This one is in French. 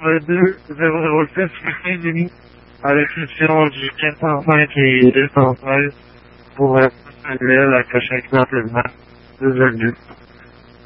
entre 2,007 et demi, à l'exception du 405 et 213 pour la coche avec l'entraînement 2,2.